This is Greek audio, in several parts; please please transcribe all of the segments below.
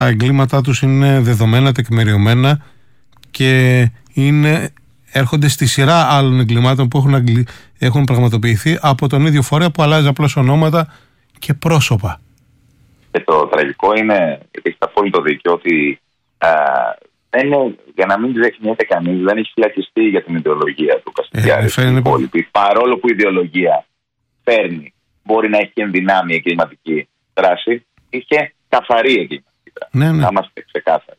Τα εγκλήματά τους είναι δεδομένα, τεκμηριωμένα και έρχονται στη σειρά άλλων εγκλημάτων που έχουν πραγματοποιηθεί από τον ίδιο φορέα που αλλάζει απλώς ονόματα και πρόσωπα. Και το τραγικό είναι, γιατί έχετε απόλυτο δίκιο, ότι για να μην ξεχνιέται κανείς, δεν έχει φυλακιστεί για την ιδεολογία του Καστιδιάρη. Παρόλο που η ιδεολογία φέρνει, μπορεί να έχει ενδυνάμει εγκληματική δράση, είχε καθαρή εγκληματική δράση. Ναι. Να είμαστε ξεκάθαροι.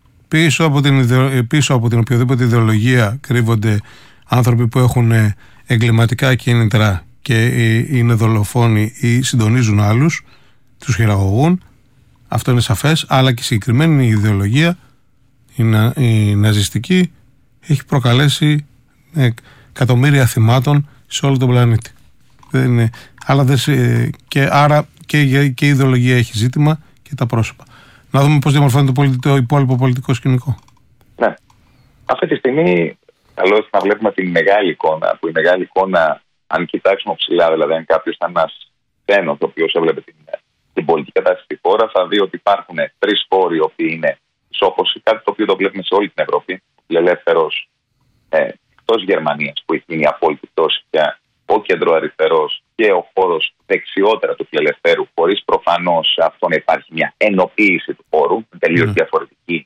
Πίσω από την οποιοδήποτε ιδεολογία κρύβονται άνθρωποι που έχουν εγκληματικά κίνητρα και είναι δολοφόνοι ή συντονίζουν άλλους, τους χειραγωγούν. Αυτό είναι σαφές, αλλά και η συγκεκριμένη ιδεολογία, η ναζιστική, έχει προκαλέσει εκατομμύρια θυμάτων σε όλο τον πλανήτη. Άρα και η ιδεολογία έχει ζήτημα και τα πρόσωπα. Να δούμε πώς διαμορφώνεται το υπόλοιπο πολιτικό σκηνικό. Ναι. Αυτή τη στιγμή, καλώς να βλέπουμε την μεγάλη εικόνα, που η μεγάλη εικόνα, αν κοιτάξουμε ψηλά, δηλαδή αν κάποιος ήταν ένας ξένος, ο οποίος έβλεπε την πολιτική κατάσταση στη χώρα, θα δει ότι υπάρχουν τρεις χώροι οι οποίοι είναι ισόποση, κάτι το οποίο το βλέπουμε σε όλη την Ευρώπη. Φιλελεύθερος εκτός Γερμανίας, που έχει γίνει απόλυτη πτώση πια, ο κεντροαριστερός και ο χώρος δεξιότερα του φιλελευθέρου, χωρίς προφανώς αυτό να υπάρχει μια ενοποίηση του χώρου, τελείως διαφορετική.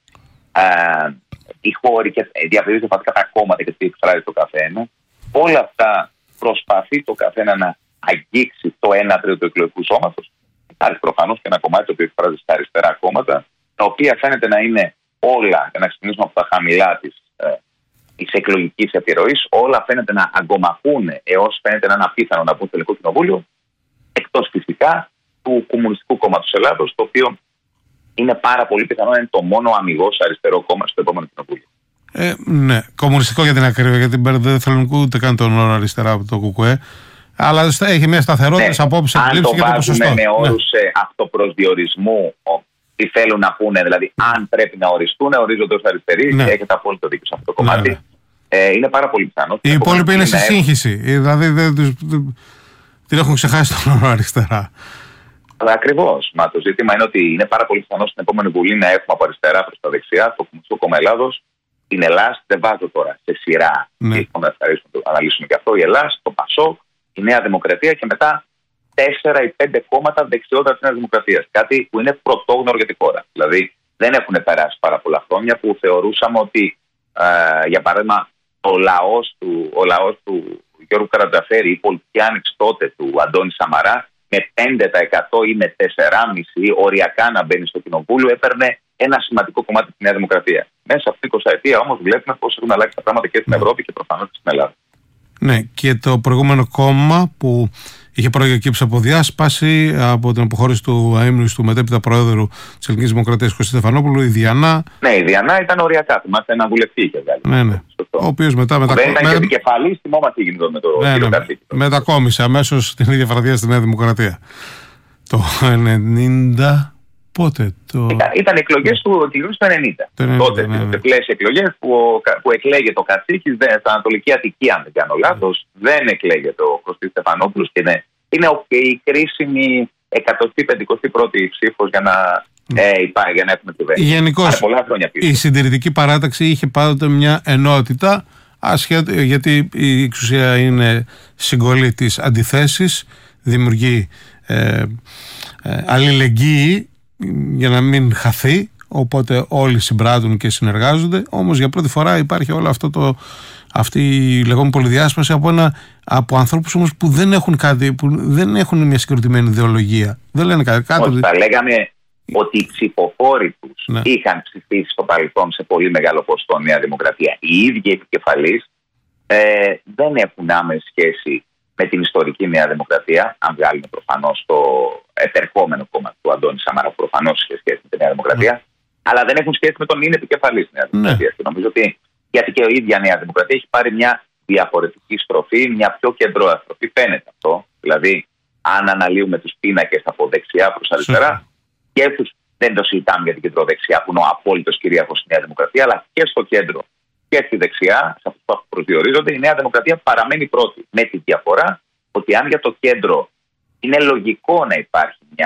Οι χώροι και διαφορετικά φατικά τα κόμματα και τι εκφράζει το καθένα. Όλα αυτά προσπαθεί το καθένα να αγγίξει το 1/3 του εκλογικού σώματος. Υπάρχει προφανώς και ένα κομμάτι το οποίο εκφράζει στα αριστερά κόμματα, τα οποία φαίνεται να είναι όλα, για να ξεκινήσουμε από τα χαμηλά της εκλογικής επιρροής, όλα φαίνεται να αγκομαχούν έως φαίνεται να είναι απίθανο να μπουν στο Ελληνικό Κοινοβούλιο, εκτός φυσικά του Κομμουνιστικού Κόμματος Ελλάδος, το οποίο είναι πάρα πολύ πιθανό να είναι το μόνο αμιγώς αριστερό κόμμα στο επόμενο Κοινοβούλιο. Ναι, κομμουνιστικό για την ακρίβεια, γιατί δεν θέλουν ούτε καν τον όρο αριστερά από το ΚΚΕ. Αλλά έχει μια σταθερότητα σε απόψεις εκλήψη και το ποσοστό. Αν το βάζουμε με όρους αυτοπροσδιορισμού, τι θέλουν να πούνε, δηλαδή αν πρέπει να οριστούν, ορίζονται ως αριστεροί, και έχετε απόλυτο δίκιο σε αυτό το κομμάτι. Είναι πάρα πολύ πιθανό. Οι υπόλοιποι είναι σε σύγχυση. Δηλαδή την έχουν ξεχάσει τον όρο αριστερά. Αλλά ακριβώς. Μα το ζήτημα είναι ότι είναι πάρα πολύ πιθανό στην επόμενη Βουλή να έχουμε από αριστερά προς τα δεξιά το Κομμουνιστικό Κόμμα Ελλάδος, την Ελλάς, δεν βάζω τώρα σε σειρά. Και να αναλύσουμε και αυτό. Η Ελλάς, το ΠΑΣΟΚ, η Νέα Δημοκρατία και μετά 4 ή 5 κόμματα δεξιότερα της Νέας Δημοκρατίας. Κάτι που είναι πρωτόγνωρο για τη χώρα. Δηλαδή δεν έχουν περάσει πάρα πολλά χρόνια που θεωρούσαμε ότι, για παράδειγμα, ο λαός του Γιώργου Καρατζαφέρη, η πολιτική άνοιξη τότε του Αντώνη Σαμαρά, με 5% ή με 4,5% οριακά να μπαίνει στο κοινοβούλιο, έπαιρνε ένα σημαντικό κομμάτι της Νέα Δημοκρατία. Μέσα από την 20ετία όμως βλέπουμε πώς έχουν αλλάξει τα πράγματα και στην Ευρώπη και προφανώς και στην Ελλάδα. Ναι, και το προηγούμενο κόμμα που είχε προκύψει από διάσπαση από την αποχώρηση του αείμνηστου μετέπειτα Προέδρου της Ελληνικής Δημοκρατίας Κωστή Στεφανόπουλου, η Διανά. Ναι, η Διανά ήταν οριακά. Θυμάστε ένα βουλευτή είχε βγάλει. Ναι. Ο οποίος μετά δεν ήταν και επικεφαλής, θυμόμαστε γίνει με το κύριο Καρσίκη. Μετακόμισε αμέσως την ίδια βραδιά στη Νέα Δημοκρατία. Το 90. Πότε ήταν εκλογές του 90. Τότε, πλαίσια εκλογές που εκλέγεται ο Κατσίκης στην Ανατολική Αττική, αν δεν κάνω λάθος, δεν εκλέγεται ο Κωστής Στεφανόπουλος και είναι η κρίσιμη 151η ψήφος για να έχουμε κυβέρνηση. Γενικώς η συντηρητική παράταξη είχε πάντοτε μια ενότητα, γιατί η εξουσία είναι συγκολή της αντιθέσης, δημιουργεί αλληλεγγύη για να μην χαθεί, οπότε όλοι συμπράττουν και συνεργάζονται. Όμως για πρώτη φορά υπάρχει όλο αυτή η λεγόμενη πολυδιάσπαση από ανθρώπους όμως που δεν έχουν κάτι, που δεν έχουν μια συγκροτημένη ιδεολογία. Δεν λένε κάτι. Θα λέγαμε ότι οι ψηφοφόροι τους είχαν ψηφίσει στο παρελθόν σε πολύ μεγάλο ποσοστό Νέα Δημοκρατία. Οι ίδιοι επικεφαλείς δεν έχουν άμεση σχέση με την ιστορική Νέα Δημοκρατία, αν βγάλουμε προφανώς το επερχόμενο κόμμα του Αντώνη Σαμαρά, που προφανώς είχε σχέση με τη Νέα Δημοκρατία, αλλά δεν έχουν σχέση με τον είναι επικεφαλής της Νέας Δημοκρατίας. Και νομίζω ότι γιατί και η ίδια Νέα Δημοκρατία έχει πάρει μια διαφορετική στροφή, μια πιο κεντρώα στροφή. Φαίνεται αυτό. Δηλαδή, αν αναλύουμε τους πίνακες από δεξιά προς αριστερά, και αυτούς δεν το συζητάμε για την κεντροδεξιά, που είναι ο απόλυτος κυρίαρχος στη Νέα Δημοκρατία, αλλά και στο κέντρο και στη δεξιά, σε αυτούς που προσδιορίζονται, η Νέα Δημοκρατία παραμένει πρώτη. Με τη διαφορά ότι αν για το κέντρο είναι λογικό να υπάρχει μια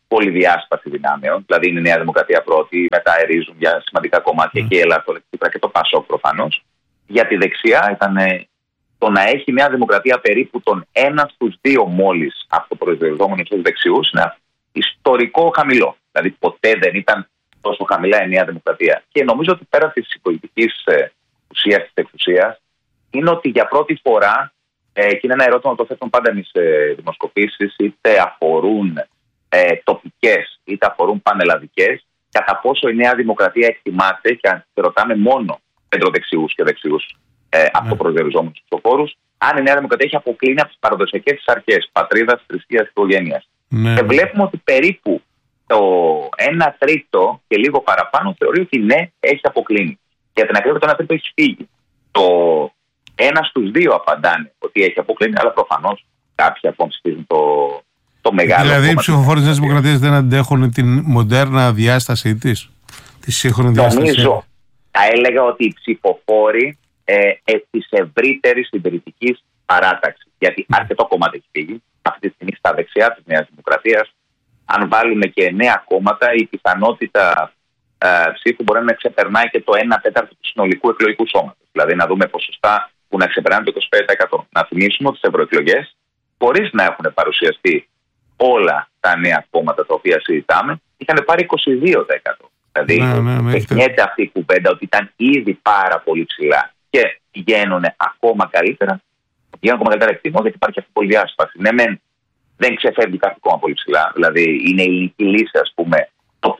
πολυδιάσπαση δυνάμεων. Δηλαδή είναι η Νέα Δημοκρατία πρώτη, μετά ερίζουν για σημαντικά κομμάτια και η Ελλάδα και το ΠΑΣΟΚ προφανώς. Για τη δεξιά ήταν το να έχει η Νέα Δημοκρατία περίπου τον 1 στους 2 μόλις αυτοπροσδιοριζόμενους στους δεξιούς είναι ιστορικό χαμηλό. Δηλαδή ποτέ δεν ήταν τόσο χαμηλά η Νέα Δημοκρατία. Και νομίζω ότι πέρα της πολιτικής ουσίας της εξουσίας είναι ότι για πρώτη φορά, και είναι ένα ερώτημα που το θέτουν πάντα εμείς δημοσκοπήσεις, είτε αφορούν τοπικές είτε αφορούν πανελλαδικές, κατά πόσο η Νέα Δημοκρατία εκτιμάται, και αν ρωτάμε μόνο κεντροδεξιούς και δεξιούς αυτοπροσδιοριζόμενους ψηφοφόρους, αν η Νέα Δημοκρατία έχει αποκλίνει από τις παραδοσιακές της αρχές πατρίδας, θρησκείας και οικογένειας. Και βλέπουμε ότι περίπου το 1 τρίτο και λίγο παραπάνω θεωρεί ότι ναι, έχει αποκλίνει. Για την ακρίβεια, το 1 τρίτο έχει φύγει. Το 1 στους 2 απαντάνε ότι έχει αποκλίνει, αλλά προφανώς κάποιοι ακόμα ψηφίζουν το μεγάλο. Δηλαδή οι ψηφοφόροι της Νέας Δημοκρατίας δεν αντέχουν την μοντέρνα διάστασή της, τη σύγχρονη διάσταση? Νομίζω, θα έλεγα ότι οι ψηφοφόροι της ευρύτερης συντηρητικής παράταξης, γιατί αρκετό κομμάτι έχει φύγει αυτή τη στιγμή στα δεξιά της Νέας Δημοκρατίας. Αν βάλουμε και νέα κόμματα, η πιθανότητα ψήφου μπορεί να ξεπερνάει και το 1/4 του συνολικού εκλογικού σώματος. Δηλαδή να δούμε ποσοστά που να ξεπερνάνε το 25%. Να θυμίσουμε ότι στις ευρωεκλογές, χωρίς να έχουν παρουσιαστεί όλα τα νέα κόμματα τα οποία συζητάμε, είχαν πάρει 22%. Δηλαδή τεχνιέται αυτή η κουβέντα ότι ήταν ήδη πάρα πολύ ψηλά και πηγαίνουν ακόμα καλύτερα. Πηγαίνουν ακόμα καλύτερα εκτιμώ, γιατί υπάρχει αυτή η πολυδιάσπαση. Ναι, δεν ξεφεύγει κάποιο κόμμα πολύ ψηλά. Δηλαδή είναι η Ελληνική Λύση, ας πούμε,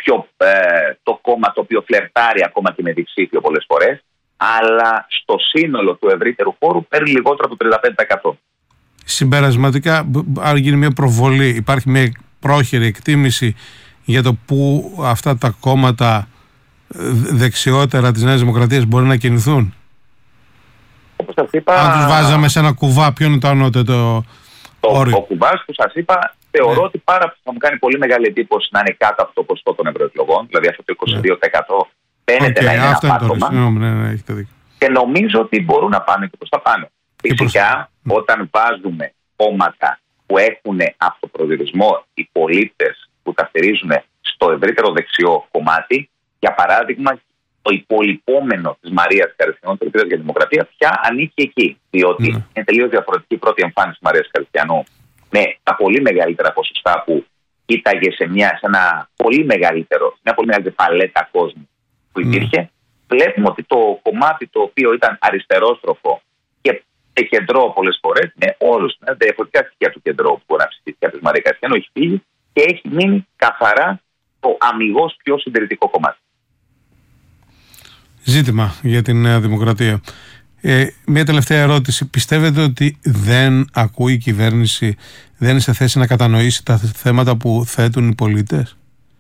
το κόμμα το οποίο φλερτάρει ακόμα και με διψήφιο πολλές φορές, αλλά στο σύνολο του ευρύτερου χώρου παίρνει λιγότερο από το 35%. Συμπερασματικά, αν γίνει μια προβολή, υπάρχει μια πρόχειρη εκτίμηση για το πού αυτά τα κόμματα δεξιότερα της Νέας Δημοκρατίας μπορεί να κινηθούν? Όπως σας είπα, αν τους βάζαμε σε ένα κουβά, ποιο είναι το ανώτερο όριο? Ο κουβάς που σας είπα, θεωρώ ότι θα μου κάνει πολύ μεγάλη εντύπωση να είναι κάτω από το ποσοστό των ευρωεκλογών, δηλαδή αυτό το 22% φαίνεται να είναι ένα πάτωμα. Και νομίζω ότι μπορούν να πάνε και προς τα πάνω. Φυσικά, όταν βάζουμε κόμματα που έχουν αυτοπροσδιορισμό, οι πολίτες που τα στηρίζουν στο ευρύτερο δεξιό κομμάτι, για παράδειγμα, το υπολοιπόμενο της Μαρίας Καριστιανού, το Ελπίδας για τη Δημοκρατία, πια ανήκει εκεί. Διότι είναι τελείως διαφορετική η πρώτη εμφάνιση της Μαρίας Καριστιανού, με τα πολύ μεγαλύτερα ποσοστά που κοίταγε σε μια πολύ μεγαλύτερη παλέτα κόσμου που υπήρχε. Βλέπουμε ότι το κομμάτι το οποίο ήταν αριστερόστροφο και κεντρό πολλές φορές, με όλους τα διαφορετικά στοιχεία του κεντρό που μπορεί να ψηφίσει κάποιος Μαρία Καριστιανού, έχει φύγει και έχει μείνει καθαρά το αμιγώς πιο συντηρητικό κομμάτι. Ζήτημα για την Νέα Δημοκρατία. Μια τελευταία ερώτηση. Πιστεύετε ότι δεν ακούει η κυβέρνηση, δεν είναι σε θέση να κατανοήσει τα θέματα που θέτουν οι πολίτες?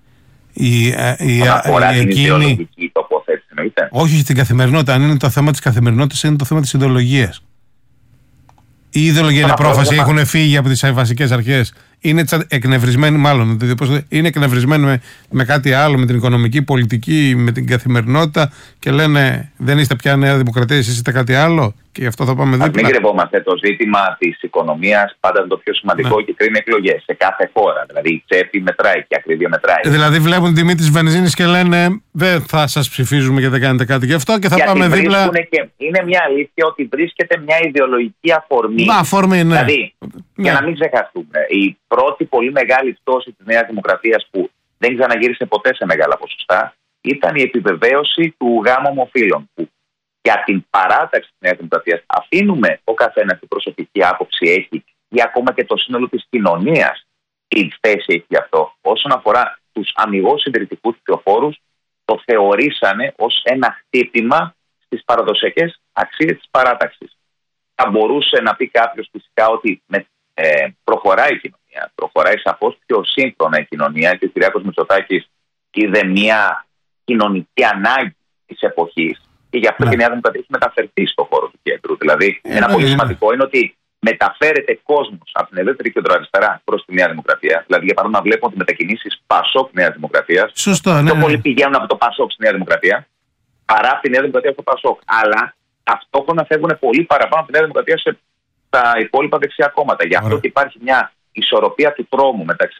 Αφορά την ιδεολογική τοποθέτηση, εννοείται? Όχι στην καθημερινότητα. Αν είναι το θέμα της καθημερινότητας, είναι το θέμα της ιδεολογίας. Η ιδεολογία είναι πρόφαση, έχουν φύγει από τις βασικές αρχές. Είναι εκνευρισμένοι, μάλλον. Είναι εκνευρισμένοι με κάτι άλλο, με την οικονομική πολιτική, με την καθημερινότητα και λένε δεν είστε πια Νέα Δημοκρατία, εσείς είστε κάτι άλλο και γι' αυτό θα πάμε δίπλα. Μην κρυβόμαστε. Το ζήτημα της οικονομίας πάντα είναι το πιο σημαντικό και κρίνει εκλογές σε κάθε χώρα. Δηλαδή η τσέπη μετράει και η ακρίβεια μετράει. Δηλαδή βλέπουν την τιμή της βενζίνης και λένε δεν θα σας ψηφίζουμε γιατί δεν κάνετε κάτι γι' αυτό και θα πάμε δίπλα. Και είναι μια αλήθεια ότι βρίσκεται μια ιδεολογική αφορμή. Αφορμή, ναι. Δηλαδή, για να μην ξεχαστούμε, η πρώτη πολύ μεγάλη πτώση της Νέας Δημοκρατίας που δεν ξαναγύρισε ποτέ σε μεγάλα ποσοστά ήταν η επιβεβαίωση του γάμου ομοφύλων. Που για την παράταξη της Νέας Δημοκρατίας αφήνουμε ο καθένας την προσωπική άποψη έχει ή ακόμα και το σύνολο της κοινωνίας τι θέση έχει γι' αυτό. Όσον αφορά τους αμιγώς συντηρητικούς ψηφοφόρους, το θεωρήσανε ως ένα χτύπημα στις παραδοσιακές αξίες της παράταξης. Θα μπορούσε να πει κάποιος φυσικά ότι προχωράει η κοινωνία, προχωράει σαφώς πιο σύγχρονα η κοινωνία και ο Κυριάκος Μητσοτάκης είδε μια κοινωνική ανάγκη της εποχής και γι' αυτό και η Νέα Δημοκρατία έχει μεταφερθεί στον χώρο του κέντρου. Δηλαδή, ένα πολύ σημαντικό είναι ότι μεταφέρεται κόσμος από την ελεύθερη κεντροαριστερά προς τη Νέα Δημοκρατία. Δηλαδή, για παράδειγμα, βλέπουμε ότι μετακινήσεις Πασόκ Νέα Δημοκρατία πιο πολύ πηγαίνουν από το Πασόκ στη Νέα Δημοκρατία παρά από τη Νέα Δημοκρατία στο Πασόκ. Αλλά ταυτόχρονα φεύγουν πολύ παραπάνω από τη Νέα Δημοκρατία στα υπόλοιπα δεξιά κόμματα. Γι' αυτό και υπάρχει μια ισορροπία του τρόμου μεταξύ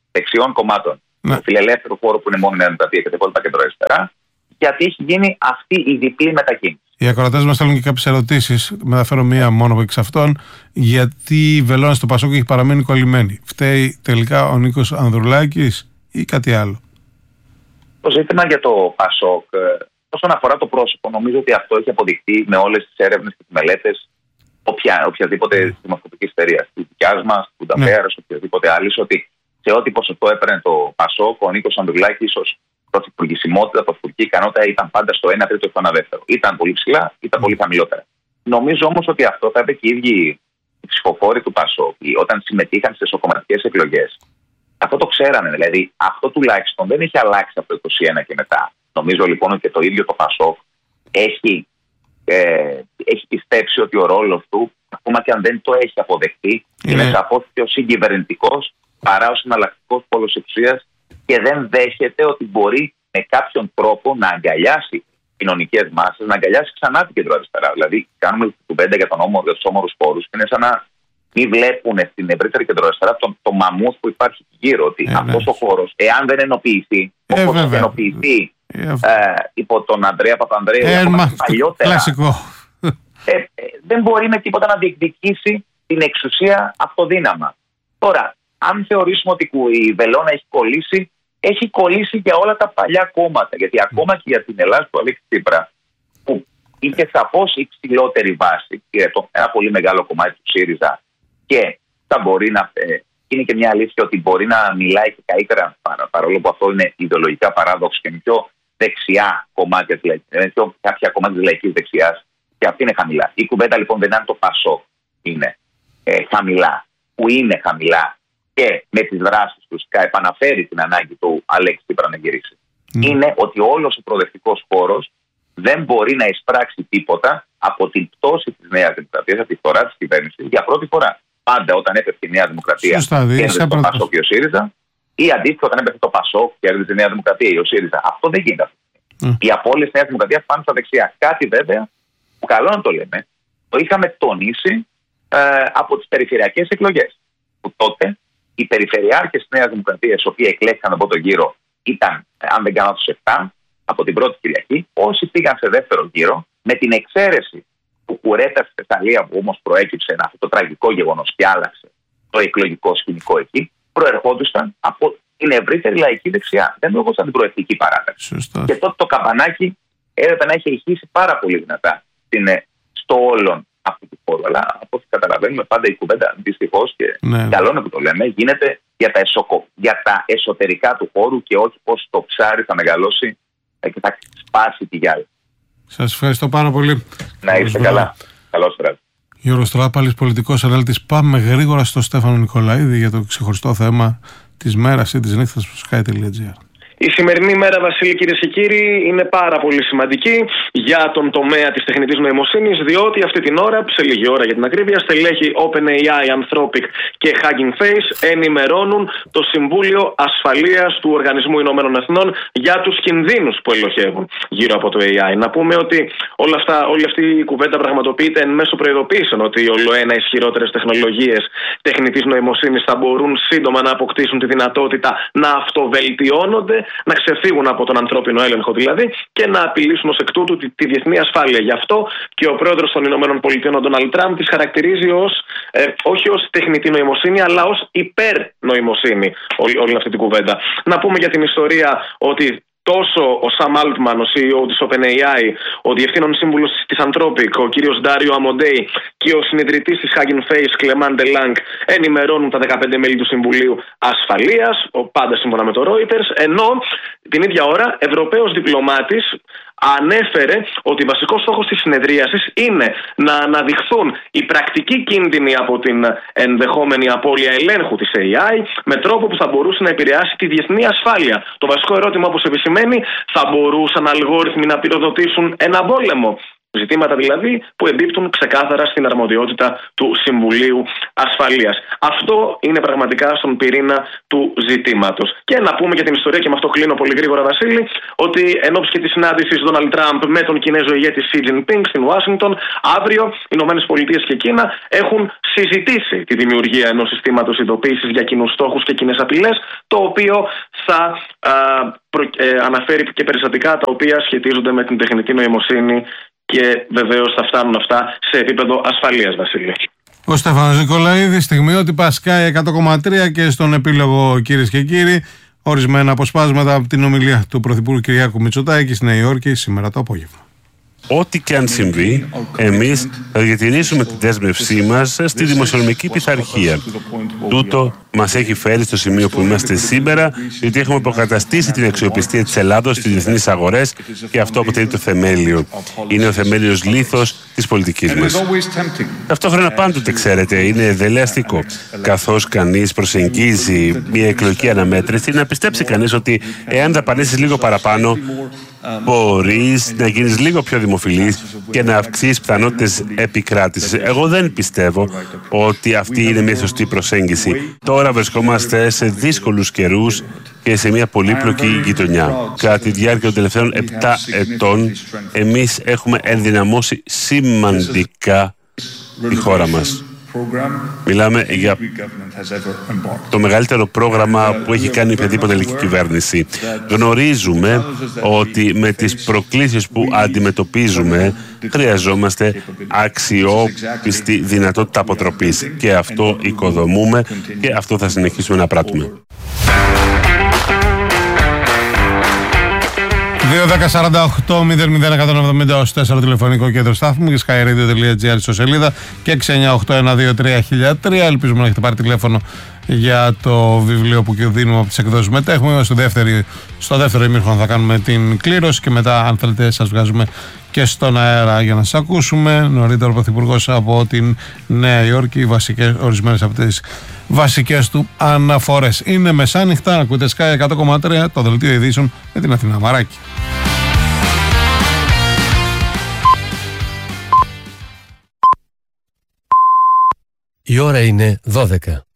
δεξιών κομμάτων, του φιλελεύθερου χώρου που είναι μόνο η Νέα Δημοκρατία και τα υπόλοιπα κεντροαριστερά, γιατί έχει γίνει αυτή η διπλή μετακίνηση. Οι ακροατές μας θέλουν και κάποιες ερωτήσεις. Μεταφέρω μία μόνο εξ αυτών. Γιατί η βελόνα στο Πασόκ έχει παραμείνει κολλημένη? Φταίει τελικά ο Νίκος Ανδρουλάκης ή κάτι άλλο? Το ζήτημα για το Πασόκ, όσον αφορά το πρόσωπο, νομίζω ότι αυτό έχει αποδειχθεί με όλες τις έρευνες και τις μελέτες οποιαδήποτε δημοσκοπική εταιρεία, τη δικιά μας, του Νταφέρας, οποιαδήποτε άλλη, ότι σε ό,τι ποσοστό έπαιρνε το Πασόκ, ο Νίκος Ανδρουλάκης ως πρωθυπουργησιμότητα, πρωθυπουργική ικανότητα ήταν πάντα στο 1 τρίτο ή στο 1 δεύτερο. Ήταν πολύ ψηλά, ήταν πολύ χαμηλότερα. Νομίζω όμως ότι αυτό θα έπρεπε και οι ίδιοι οι ψηφοφόροι του Πασόκ, όταν συμμετείχαν στις εσωκομματικές εκλογές, αυτό το ξέρανε. Δηλαδή, αυτό τουλάχιστον δεν έχει αλλάξει από το 2021 και μετά. Νομίζω λοιπόν ότι και το ίδιο το Πασόκ έχει πιστέψει ότι ο ρόλος του, ακόμα και αν δεν το έχει αποδεχτεί, είναι σαφώς πιο συγκυβερνητικός παρά ως εναλλακτικός πόλος εξουσίας και δεν δέχεται ότι μπορεί με κάποιον τρόπο να αγκαλιάσει κοινωνικές μάσες, να αγκαλιάσει ξανά την κεντροαριστερά. Δηλαδή, κάνουμε κουβέντα για τους όμορους χώρους και είναι σαν να μην βλέπουν στην ευρύτερη κεντροαριστερά το μαμούθ που υπάρχει γύρω. Ότι αυτός ο χώρος, εάν δεν ενοποιηθεί, όπως θα ενοποιηθεί υπό τον Ανδρέα Παπανδρέου παλιότερα, δεν μπορεί με τίποτα να διεκδικήσει την εξουσία αυτοδύναμα. Τώρα, αν θεωρήσουμε ότι η βελόνα έχει κολλήσει για όλα τα παλιά κόμματα. Γιατί ακόμα και για την Ελλάδα του Αλέξη Τσίπρα, που είχε σαφώς υψηλότερη βάση, ένα πολύ μεγάλο κομμάτι του ΣΥΡΙΖΑ, και θα μπορεί να. Είναι και μια αλήθεια ότι μπορεί να μιλάει και καλύτερα, παρόλο που αυτό είναι ιδεολογικά παράδοξο και με πιο δεξιά κομμάτια της λαϊκής, κάποια κομμάτια της λαϊκής δεξιάς, και αυτή είναι χαμηλά. Η κουβέντα λοιπόν δεν είναι αν το Πασόκ είναι χαμηλά, που είναι χαμηλά και με τις δράσεις τους επαναφέρει την ανάγκη του Αλέξη Τσίπρα να γυρίσει. Είναι ότι όλος ο προοδευτικός χώρος δεν μπορεί να εισπράξει τίποτα από την πτώση της Νέας Δημοκρατίας, από τη φθορά της κυβέρνησης για πρώτη φορά. Πάντα όταν έπεφτε η Νέα Δημοκρατία και έρθει το Πασόκ και ο ΣΥΡΙΖΑ, ή αντίστοιχα όταν έπεφτε το Πασόκ και έρθει η Νέα Δημοκρατία ή ο ΣΥΡΙΖΑ. Αυτό δεν γίνεται. Οι απώλειες της Νέας Δημοκρατίας πάνε στα δεξιά. Κάτι βέβαια που καλό να το λέμε, το είχαμε τονίσει από τις περιφερειακές εκλογές. Που τότε οι περιφερειάρχες της Νέας Δημοκρατίας, οι οποίοι εκλέχθηκαν από τον γύρο, ήταν, αν δεν κάνω τους 7, από την πρώτη Κυριακή. Όσοι πήγαν σε δεύτερο γύρο, με την εξαίρεση του Κουρέτα στη Θεσσαλία, που όμως προέκυψε αυτό το τραγικό γεγονός και άλλαξε το εκλογικό σκηνικό εκεί, προερχόντουσαν από την ευρύτερη λαϊκή δεξιά. Δεν λόγω σαν την προεκλογική παράταξη. Και τότε το καμπανάκι έπρεπε να έχει ηχήσει πάρα πολύ δυνατά στο όλον αυτού του χώρου. Αλλά από ό,τι καταλαβαίνουμε, πάντα η κουβέντα δυστυχώς και καλό είναι που το λέμε, γίνεται για τα εσωτερικά του χώρου και όχι πως το ψάρι θα μεγαλώσει και θα σπάσει τη γυάλα. Σας ευχαριστώ πάρα πολύ. Να είστε καλά. Καλώς βράδυ. Γιώργος Τράπαλης, πολιτικός ανάλυτης. Πάμε γρήγορα στο Στέφανο Νικολαίδη για το ξεχωριστό θέμα της μέρας ή της νύχτας στο sky.gr. Η σημερινή μέρα, Βασίλη, κυρίες και κύριοι, είναι πάρα πολύ σημαντική για τον τομέα της τεχνητής νοημοσύνης, διότι αυτή την ώρα, σε λίγη ώρα για την ακρίβεια, στελέχη OpenAI, Anthropic και Hugging Face ενημερώνουν το Συμβούλιο Ασφαλείας του Οργανισμού Ηνωμένων Εθνών για τους κινδύνους που ελοχεύουν γύρω από το AI. Να πούμε ότι όλη αυτή η κουβέντα πραγματοποιείται εν μέσω προειδοποίησεων ότι ολοένα ισχυρότερες τεχνολογίες τεχνητής νοημοσύνης θα μπορούν σύντομα να αποκτήσουν τη δυνατότητα να αυτοβελτιώνονται, να ξεφύγουν από τον ανθρώπινο έλεγχο δηλαδή και να απειλήσουν ως εκ τούτου τη διεθνή ασφάλεια. Γι' αυτό και ο πρόεδρος των ΗΠΑ, ο Ντόναλντ Τραμπ, τις χαρακτηρίζει όχι ως τεχνητή νοημοσύνη, αλλά ως υπερνοημοσύνη όλη αυτή την κουβέντα. Να πούμε για την ιστορία ότι τόσο ο Sam Altman, ο CEO της OpenAI, ο διευθύνων σύμβουλος της Anthropic, ο κύριος Dario Amodei και ο συνειδητής της Hugging Face, Clement DeLange, ενημερώνουν τα 15 μέλη του Συμβουλίου Ασφαλείας, πάντα σύμφωνα με το Reuters, ενώ την ίδια ώρα Ευρωπαίος διπλωμάτης ανέφερε ότι βασικός στόχος της συνεδρίασης είναι να αναδειχθούν οι πρακτικοί κίνδυνοι από την ενδεχόμενη απώλεια ελέγχου της AI με τρόπο που θα μπορούσε να επηρεάσει τη διεθνή ασφάλεια. Το βασικό ερώτημα, όπως επισημαίνει, θα μπορούσαν αλγόριθμοι να πυροδοτήσουν ένα πόλεμο? Ζητήματα δηλαδή που εμπίπτουν ξεκάθαρα στην αρμοδιότητα του Συμβουλίου Ασφαλείας. Αυτό είναι πραγματικά στον πυρήνα του ζητήματος. Και να πούμε για την ιστορία, και με αυτό κλείνω πολύ γρήγορα, Βασίλη, ότι εν ώψη και της συνάντησης Ντόναλντ Τραμπ με τον Κινέζο ηγέτη Σι Τζινπίνγκ στην Ουάσιγκτον, αύριο οι ΗΠΑ και Κίνα έχουν συζητήσει τη δημιουργία ενός συστήματος ειδοποίησης για κοινούς στόχους και κοινές απειλές, το οποίο θα αναφέρει και περιστατικά τα οποία σχετίζονται με την τεχνητή νοημοσύνη. Και βεβαίως θα φτάνουν αυτά σε επίπεδο ασφαλείας, Βασίλη. Ο Στέφανος Νικολαίδης, στιγμιότυπα Sky 100,3 και στον επίλογο, κυρίες και κύριοι, ορισμένα αποσπάσματα από την ομιλία του Πρωθυπουργού Κυριάκου Μητσοτάκη στη Νέα Υόρκη σήμερα το απόγευμα. Ό,τι και αν συμβεί, εμείς θα διατηρήσουμε την δέσμευσή μας στη δημοσιονομική πειθαρχία. Τούτο μας έχει φέρει στο σημείο που είμαστε σήμερα, διότι έχουμε αποκαταστήσει την αξιοπιστία της Ελλάδος στις διεθνείς αγορές και αυτό αποτελεί το θεμέλιο. Είναι ο θεμέλιος λίθος της πολιτικής μας. Ταυτόχρονα πάντοτε, ξέρετε, είναι δελεαστικό. Καθώς κανείς προσεγγίζει μια εκλογική αναμέτρηση, να πιστέψει κανείς ότι εάν δαπανίσεις λίγο παραπάνω, μπορείς να γίνεις λίγο πιο δημοφιλής και να αυξήσεις πιθανότητες επικράτησης. Εγώ δεν πιστεύω ότι αυτή είναι μια σωστή προσέγγιση. Τώρα βρισκόμαστε σε δύσκολους καιρούς και σε μια πολύπλοκη γειτονιά. Κατά τη διάρκεια των τελευταίων 7 ετών, εμείς έχουμε ενδυναμώσει σημαντικά τη χώρα μας. Μιλάμε για το μεγαλύτερο πρόγραμμα που έχει κάνει οποιαδήποτε ελληνική κυβέρνηση. Γνωρίζουμε ότι με τις προκλήσεις που αντιμετωπίζουμε χρειαζόμαστε αξιόπιστη δυνατότητα αποτροπής. Και αυτό οικοδομούμε και αυτό θα συνεχίσουμε να πράττουμε. 2-10-48-001-170 τηλεφωνικό κέντρο στάθμου και skyradio.gr στο σελίδα και 698-123-1003. Ελπίζουμε να έχετε πάρει τηλέφωνο για το βιβλίο που δίνουμε από τις εκδόσεις Μετέχουμε. Στο δεύτερο ημίχρονο θα κάνουμε την κλήρωση και μετά, αν θέλετε, σας βγάζουμε και στον αέρα για να σας ακούσουμε. Νωρίτερα ο Πρωθυπουργός από την Νέα Υόρκη, ορισμένες από τις βασικές του αναφορές. Είναι μεσάνυχτα, ακούτε Sky 100,3, το δελτίο ειδήσεων με την Αθηνά Μαράκη. Η ώρα είναι 12.